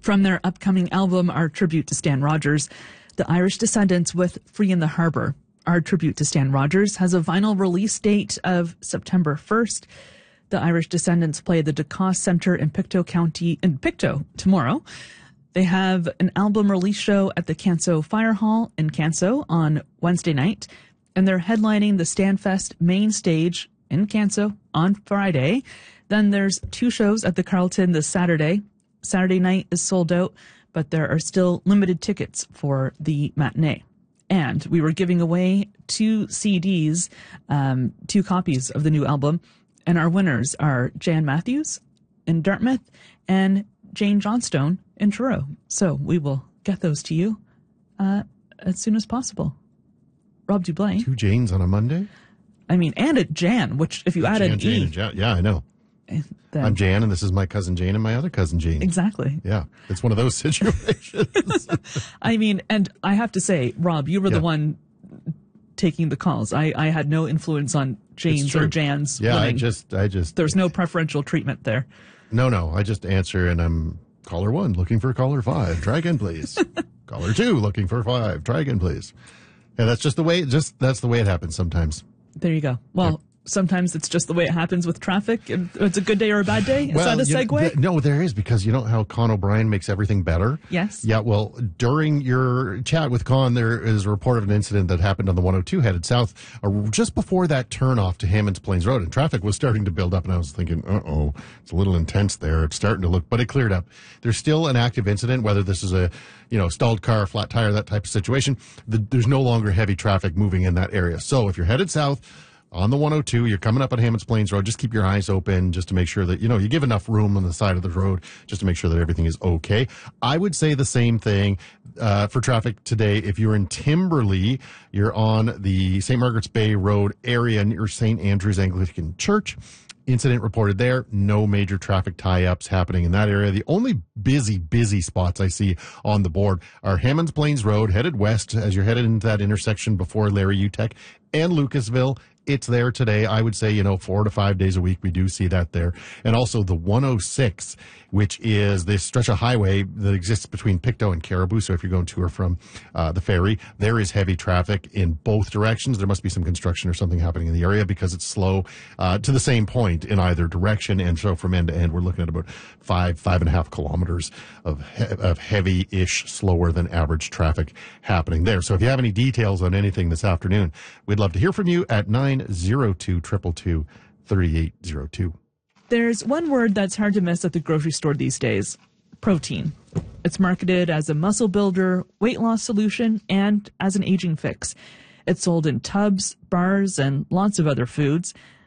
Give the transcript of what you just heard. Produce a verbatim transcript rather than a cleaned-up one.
From their upcoming album, Our Tribute to Stan Rogers, the Irish Descendants with Free in the Harbor. Our Tribute to Stan Rogers has a vinyl release date of September first. The Irish Descendants play the DeCoste Center in Pictou County, in Pictou tomorrow. They have an album release show at the Canso Fire Hall in Canso on Wednesday night, and they're headlining the Stanfest main stage in Canso on Friday. Then there's two shows at the Carlton this Saturday. Saturday night is sold out, but there are still limited tickets for the matinee. And we were giving away two C Ds, um, two copies of the new album, and our winners are Jan Matthews in Dartmouth and Jane Johnstone in Truro. So we will get those to you uh, as soon as possible. Rob Dublin. Two Janes on a Monday? I mean, and a Jan, which if you Jan, add an Jane, E. and Jan. Yeah, I know. Then, I'm Jan, and this is my cousin Jane and my other cousin Jane. Exactly. Yeah, it's one of those situations. I mean, and I have to say, Rob, you were yeah. the one taking the calls. I, I had no influence on Jane's or Jan's Yeah, winning. I just, I just. There's no preferential treatment there. No, no, I just answer, and I'm caller one, looking for caller five. Try again, please. Caller two, looking for five. Try again, please. Yeah, that's just the way. Just that's the way it happens sometimes. There you go. Well. Yeah. Sometimes it's just the way it happens with traffic. It's a good day or a bad day. Is well, that a segue? Know, th- no, there is, because you know how Con O'Brien makes everything better? Yes. Yeah, well, during your chat with Con, there is a report of an incident that happened on the one oh two headed south uh, just before that turnoff to Hammonds Plains Road, and traffic was starting to build up, and I was thinking, uh-oh, it's a little intense there. It's starting to look, but it cleared up. There's still an active incident, whether this is a, you know, stalled car, flat tire, that type of situation. The, there's no longer heavy traffic moving in that area. So if you're headed south, on the one oh two, you're coming up at Hammonds Plains Road, just keep your eyes open just to make sure that, you know, you give enough room on the side of the road just to make sure that everything is okay. I would say the same thing uh, for traffic today. If you're in Timberley, you're on the Saint Margaret's Bay Road area near Saint Andrew's Anglican Church. Incident reported there. No major traffic tie-ups happening in that area. The only busy, busy spots I see on the board are Hammonds Plains Road, headed west as you're headed into that intersection before Larry Utech, and Lucasville. It's there today. I would say, you know, four to five days a week, we do see that there. And also the one oh six, which is this stretch of highway that exists between Pictou and Caribou. So if you're going to or from uh, the ferry, there is heavy traffic in both directions. There must be some construction or something happening in the area because it's slow uh, to the same point in either direction. And so from end to end, we're looking at about five, five and a half kilometers of, he- of heavy-ish, slower than average traffic happening there. So if you have any details on anything this afternoon, we'd love to hear from you at nine zero two two two two three eight zero two. There's one word that's hard to miss at the grocery store these days: protein. It's marketed as a muscle builder, weight loss solution, and as an aging fix. It's sold in tubs, bars, and lots of other foods.